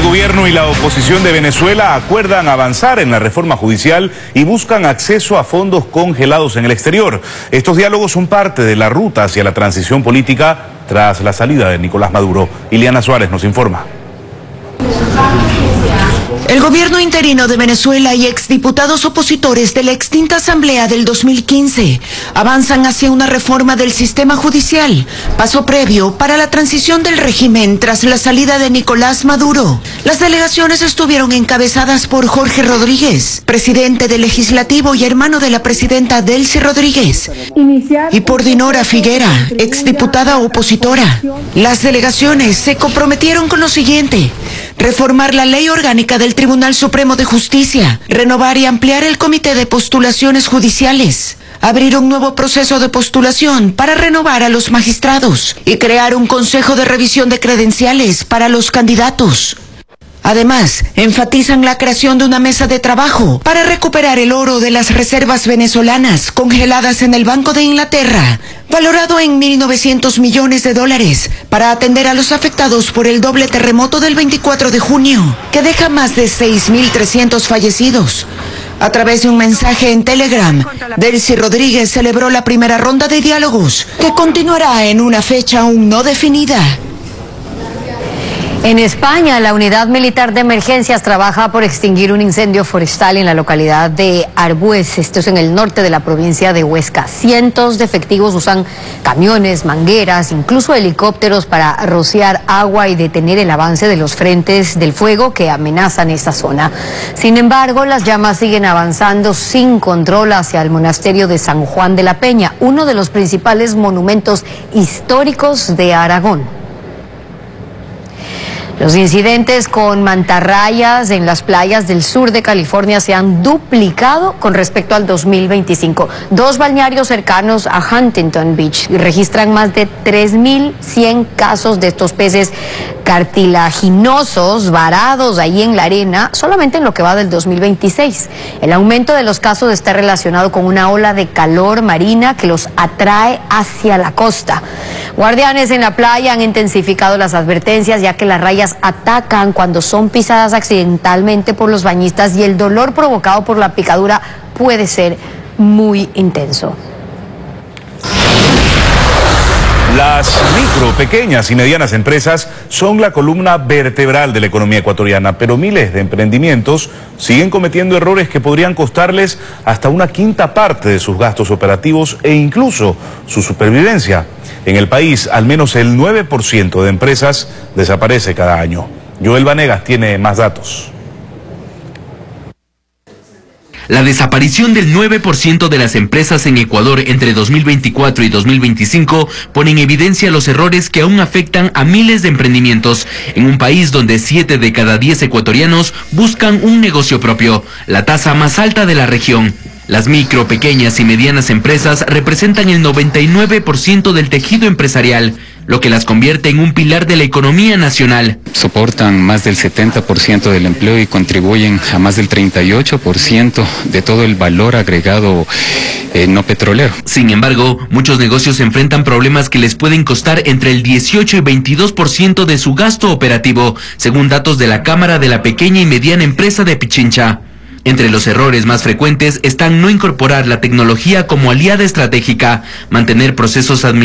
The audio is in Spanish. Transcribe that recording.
gobierno y la oposición de Venezuela acuerdan avanzar en la reforma judicial y buscan acceso a fondos congelados en el exterior. Estos diálogos son parte de la ruta hacia la transición política tras la salida de Nicolás Maduro. Iliana Suárez nos informa. El gobierno interino de Venezuela y exdiputados opositores de la extinta Asamblea del 2015 avanzan hacia una reforma del sistema judicial, paso previo para la transición del régimen tras la salida de Nicolás Maduro. Las delegaciones estuvieron encabezadas por Jorge Rodríguez, presidente del Legislativo y hermano de la presidenta Delcy Rodríguez, y por Dinora Figuera, exdiputada opositora. Las delegaciones se comprometieron con lo siguiente: reformar la ley orgánica del Tribunal Supremo de Justicia, renovar y ampliar el comité de postulaciones judiciales, abrir un nuevo proceso de postulación para renovar a los magistrados y crear un consejo de revisión de credenciales para los candidatos. Además, enfatizan la creación de una mesa de trabajo para recuperar el oro de las reservas venezolanas congeladas en el Banco de Inglaterra, valorado en $1.900 millones, para atender a los afectados por el doble terremoto del 24 de junio, que deja más de 6.300 fallecidos. A través de un mensaje en Telegram, Delcy Rodríguez celebró la primera ronda de diálogos, que continuará en una fecha aún no definida. En España, la Unidad Militar de Emergencias trabaja por extinguir un incendio forestal en la localidad de Arbués, esto es en el norte de la provincia de Huesca. Cientos de efectivos usan camiones, mangueras, incluso helicópteros para rociar agua y detener el avance de los frentes del fuego que amenazan esta zona. Sin embargo, las llamas siguen avanzando sin control hacia el monasterio de San Juan de la Peña, uno de los principales monumentos históricos de Aragón. Los incidentes con mantarrayas en las playas del sur de California se han duplicado con respecto al 2025. Dos balnearios cercanos a Huntington Beach registran más de 3.100 casos de estos peces cartilaginosos varados ahí en la arena, solamente en lo que va del 2026. El aumento de los casos está relacionado con una ola de calor marina que los atrae hacia la costa. Guardianes en la playa han intensificado las advertencias, ya que las rayas atacan cuando son pisadas accidentalmente por los bañistas y el dolor provocado por la picadura puede ser muy intenso. Las micro, pequeñas y medianas empresas son la columna vertebral de la economía ecuatoriana, pero miles de emprendimientos siguen cometiendo errores que podrían costarles hasta una quinta parte de sus gastos operativos e incluso su supervivencia. En el país, al menos el 9% de empresas desaparece cada año. Joel Vanegas tiene más datos. La desaparición del 9% de las empresas en Ecuador entre 2024 y 2025 pone en evidencia los errores que aún afectan a miles de emprendimientos en un país donde 7 de cada 10 ecuatorianos buscan un negocio propio, la tasa más alta de la región. Las micro, pequeñas y medianas empresas representan el 99% del tejido empresarial, lo que las convierte en un pilar de la economía nacional. Soportan más del 70% del empleo y contribuyen a más del 38% de todo el valor agregado no petrolero. Sin embargo, muchos negocios enfrentan problemas que les pueden costar entre el 18 y 22% de su gasto operativo, según datos de la Cámara de la Pequeña y Mediana Empresa de Pichincha. Entre los errores más frecuentes están no incorporar la tecnología como aliada estratégica, mantener procesos administrativos